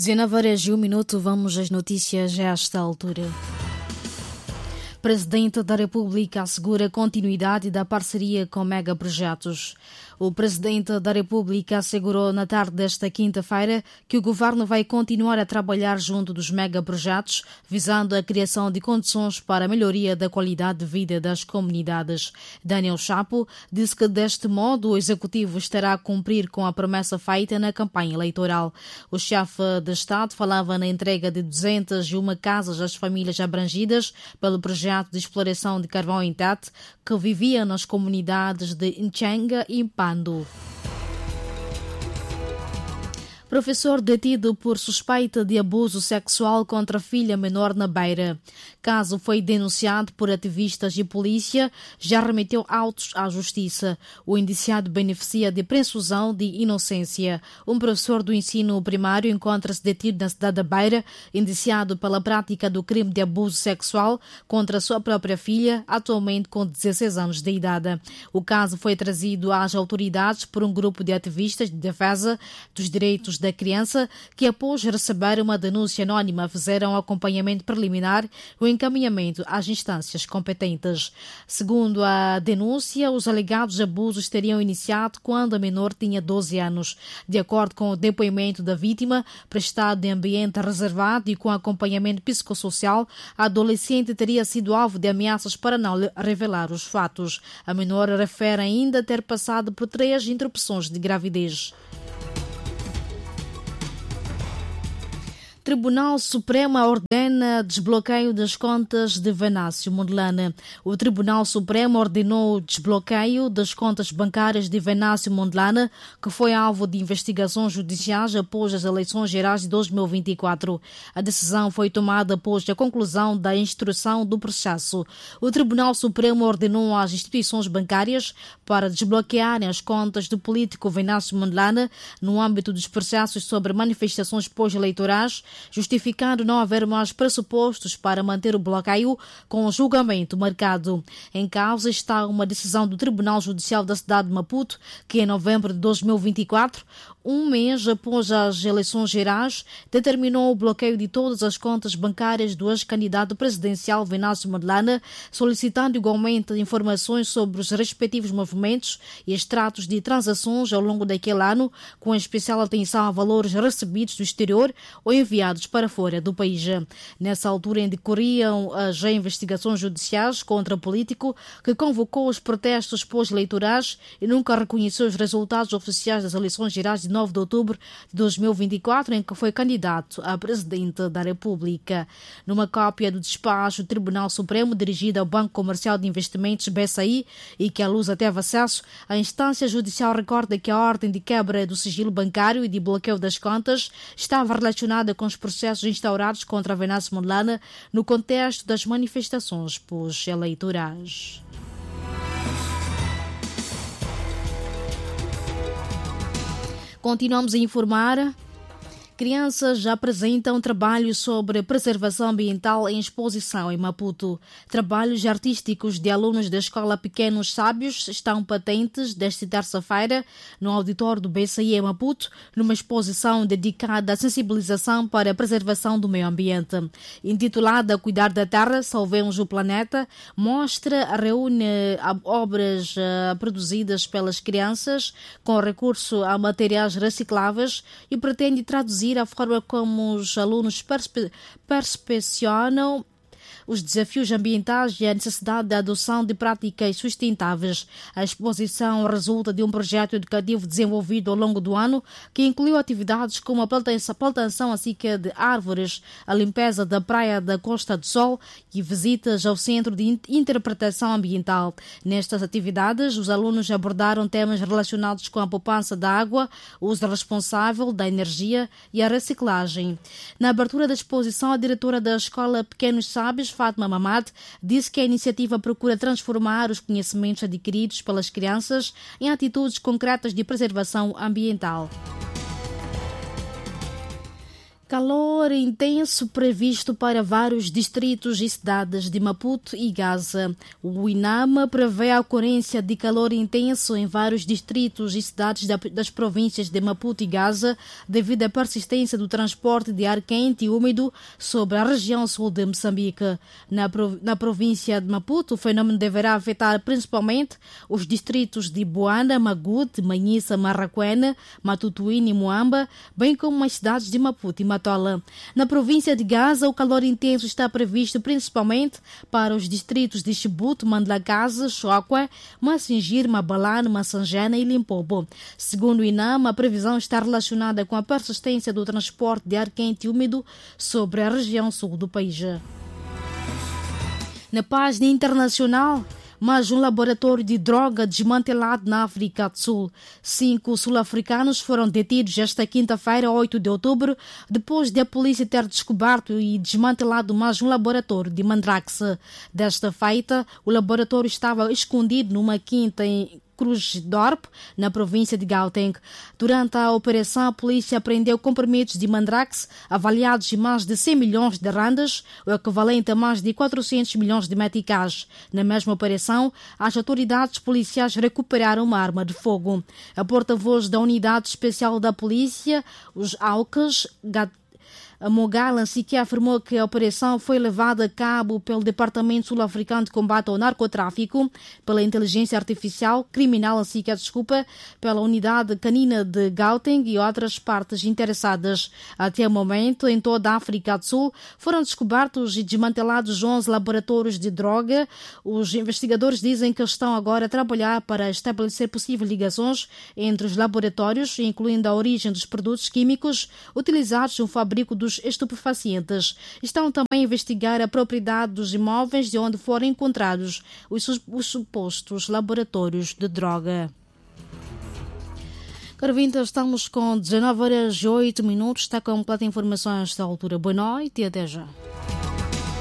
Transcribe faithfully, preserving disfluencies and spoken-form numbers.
dezenove horas e um minuto, vamos às notícias a esta altura. Presidente da República assegura continuidade da parceria com megaprojetos. O Presidente da República assegurou na tarde desta quinta-feira que o Governo vai continuar a trabalhar junto dos megaprojetos, visando a criação de condições para a melhoria da qualidade de vida das comunidades. Daniel Chapo disse que, deste modo, o Executivo estará a cumprir com a promessa feita na campanha eleitoral. O chefe de Estado falava na entrega de duzentas e uma casas às famílias abrangidas pelo projeto de exploração de carvão em Tete, que vivia nas comunidades de Nchenga e Pando. Professor detido por suspeita de abuso sexual contra filha menor na Beira. Caso foi denunciado por ativistas e polícia, já remeteu autos à justiça. O indiciado beneficia de presunção de inocência. Um professor do ensino primário encontra-se detido na cidade da Beira, indiciado pela prática do crime de abuso sexual contra sua própria filha, atualmente com dezesseis anos de idade. O caso foi trazido às autoridades por um grupo de ativistas de defesa dos direitos da criança que, após receber uma denúncia anónima, fizeram acompanhamento preliminar e o encaminhamento às instâncias competentes. Segundo a denúncia, os alegados abusos teriam iniciado quando a menor tinha doze anos. De acordo com o depoimento da vítima, prestado em ambiente reservado e com acompanhamento psicossocial, a adolescente teria sido alvo de ameaças para não revelar os fatos. A menor refere ainda ter passado por três interrupções de gravidez. Tribunal Supremo ordena desbloqueio das contas de Venâncio Mondlane. O Tribunal Supremo ordenou o desbloqueio das contas bancárias de Venâncio Mondlane, que foi alvo de investigações judiciais após as eleições gerais de dois mil e vinte e quatro. A decisão foi tomada após a conclusão da instrução do processo. O Tribunal Supremo ordenou às instituições bancárias para desbloquearem as contas do político Venâncio Mondlane no âmbito dos processos sobre manifestações pós-eleitorais, justificando não haver mais pressupostos para manter o bloqueio com o julgamento marcado. Em causa está uma decisão do Tribunal Judicial da cidade de Maputo, que em novembro de dois mil e vinte e quatro, um mês após as eleições gerais, determinou o bloqueio de todas as contas bancárias do ex-candidato presidencial Venâncio Mondlane, solicitando igualmente informações sobre os respectivos movimentos e extratos de transações ao longo daquele ano, com especial atenção a valores recebidos do exterior ou enviados para fora do país. Nessa altura decorriam as investigações judiciais contra o político, que convocou os protestos pós-eleitorais e nunca reconheceu os resultados oficiais das eleições gerais de nove de outubro de dois mil e vinte e quatro, em que foi candidato a presidente da República. Numa cópia do despacho do Tribunal Supremo dirigida ao Banco Comercial de Investimentos B C I e que a Lusa teve acesso, a instância judicial recorda que a ordem de quebra do sigilo bancário e de bloqueio das contas estava relacionada com os processos instaurados contra Venâncio Mondlane no contexto das manifestações pós-eleitorais. Continuamos a informar. Crianças apresentam trabalhos sobre preservação ambiental em exposição em Maputo. Trabalhos artísticos de alunos da Escola Pequenos Sábios estão patentes desta terça-feira no auditório do B C I em Maputo, numa exposição dedicada à sensibilização para a preservação do meio ambiente. Intitulada Cuidar da Terra, Salvemos o Planeta, mostra reúne obras uh, produzidas pelas crianças com recurso a materiais recicláveis e pretende traduzir a forma como os alunos perspe- percepcionam os desafios ambientais e a necessidade da adoção de práticas sustentáveis. A exposição resulta de um projeto educativo desenvolvido ao longo do ano, que incluiu atividades como a plantação, plantação assim que de árvores, a limpeza da praia da Costa do Sol e visitas ao Centro de Interpretação Ambiental. Nestas atividades, os alunos abordaram temas relacionados com a poupança da água, o uso responsável da energia e a reciclagem. Na abertura da exposição, a diretora da Escola Pequenos Sábios, Fátima Mamad, disse que a iniciativa procura transformar os conhecimentos adquiridos pelas crianças em atitudes concretas de preservação ambiental. Calor intenso previsto para vários distritos e cidades de Maputo e Gaza. O INAMA prevê a ocorrência de calor intenso em vários distritos e cidades das províncias de Maputo e Gaza devido à persistência do transporte de ar quente e úmido sobre a região sul de Moçambique. Na, na província de Maputo, o fenômeno deverá afetar principalmente os distritos de Boana, Magude, Manhissa, Marraquena, Matutuíne e Moamba, bem como as cidades de Maputo e Matola. Na província de Gaza, o calor intenso está previsto principalmente para os distritos de Chibuto, Mandlakazi, Chokwe, Massingir, Mabalane, Massangana e Limpopo. Segundo o INAMA, a previsão está relacionada com a persistência do transporte de ar quente e úmido sobre a região sul do país. Na página internacional, mais um laboratório de droga desmantelado na África do Sul. Cinco sul-africanos foram detidos esta quinta-feira, oito de outubro, depois de a polícia ter descoberto e desmantelado mais um laboratório de Mandrax. Desta feita, o laboratório estava escondido numa quinta em Krugersdorp, na província de Gauteng. Durante a operação, a polícia apreendeu comprimidos de Mandrax avaliados em mais de cem milhões de randas, o equivalente a mais de quatrocentos milhões de meticais. Na mesma operação, as autoridades policiais recuperaram uma arma de fogo. A porta-voz da Unidade Especial da Polícia, os AUCAS, Mogala sequer afirmou que a operação foi levada a cabo pelo Departamento Sul-Africano de Combate ao Narcotráfico, pela Inteligência Artificial Criminal, assim que desculpa, pela Unidade Canina de Gauteng e outras partes interessadas. Até o momento, em toda a África do Sul, foram descobertos e desmantelados onze laboratórios de droga. Os investigadores dizem que estão agora a trabalhar para estabelecer possíveis ligações entre os laboratórios, incluindo a origem dos produtos químicos utilizados no fabrico dos estupefacientes. Estão também a investigar a propriedade dos imóveis de onde foram encontrados os, os supostos laboratórios de droga. Caro ouvinte, estamos com dezenove horas e oito minutos. Está completa a informação a esta altura. Boa noite e até já.